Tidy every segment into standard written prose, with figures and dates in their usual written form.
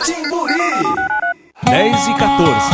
Timburi. 10h14.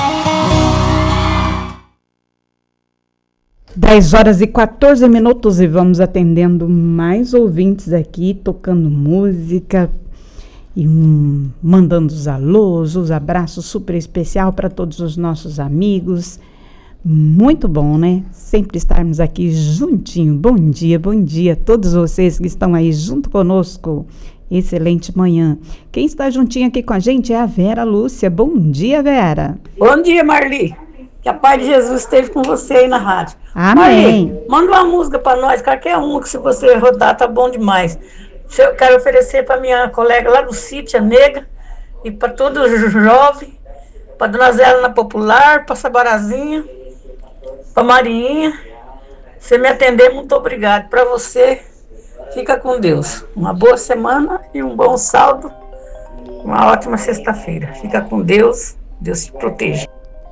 10h14 e vamos atendendo mais ouvintes aqui, tocando música e mandando os alôs, os abraços super especial para todos os nossos amigos. Muito bom, né? Sempre estarmos aqui juntinho. Bom dia a todos vocês que estão aí junto conosco. Excelente manhã. Quem está juntinho aqui com a gente é a Vera Lúcia. Bom dia, Vera. Bom dia, Marli. Que a paz de Jesus esteja com você aí na rádio. Amém. Marli, manda uma música para nós, qualquer uma que se você rodar tá bom demais. Eu quero oferecer para minha colega lá do sítio, a Nega, e para todos os jovens, para Dona Zélia na Popular, para Sabarazinha, para Marinha. Você me atender, muito obrigado. Para você, fica com Deus. Uma boa semana e um bom saldo. Uma ótima sexta-feira. Fica com Deus. Deus te proteja.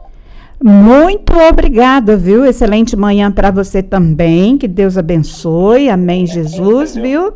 Muito obrigada, viu? Excelente manhã para você também. Que Deus abençoe. Amém, Jesus, viu?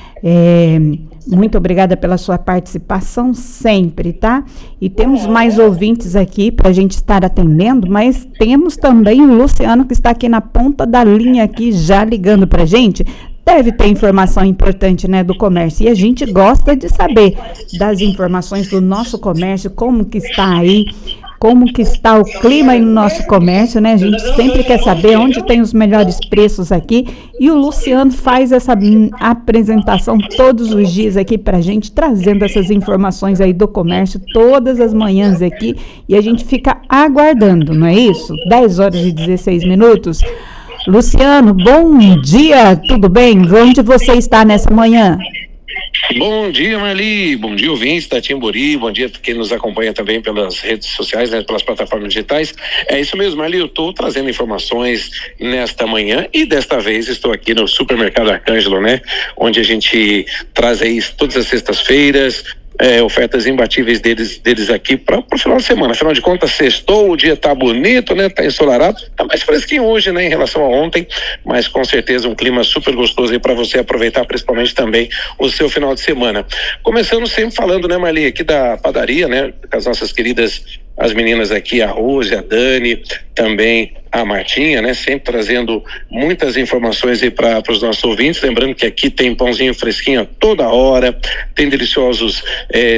Muito obrigada pela sua participação sempre, tá? E temos mais ouvintes aqui para a gente estar atendendo, mas temos também o Luciano que está aqui na ponta da linha aqui já ligando para a gente. Deve ter informação importante, né, do comércio, e a gente gosta de saber das informações do nosso comércio, como que está aí, como que está o clima aí no nosso comércio, né? A gente sempre quer saber onde tem os melhores preços aqui, e o Luciano faz essa apresentação todos os dias aqui pra gente, trazendo essas informações aí do comércio todas as manhãs aqui, e a gente fica aguardando, não é isso? 10h16. Luciano, bom dia, tudo bem? Onde você está nessa manhã? Bom dia, Marli, bom dia, ouvintes da Timburi, bom dia quem nos acompanha também pelas redes sociais, né, pelas plataformas digitais. É isso mesmo, Marli, eu estou trazendo informações nesta manhã e desta vez estou aqui no Supermercado Arcângelo, né, onde a gente traz aí todas as sextas-feiras, ofertas imbatíveis deles aqui para o final de semana. Afinal de contas, sextou, o dia tá bonito, né? Tá ensolarado, tá mais fresquinho hoje, né? Em relação a ontem, mas com certeza um clima super gostoso aí para você aproveitar, principalmente também o seu final de semana. Começando sempre falando, né, Marli, aqui da padaria, né? Com as nossas queridas, as meninas aqui, a Rose, a Dani, também a Martinha, né? Sempre trazendo muitas informações aí para os nossos ouvintes. Lembrando que aqui tem pãozinho fresquinho a toda hora, tem deliciosos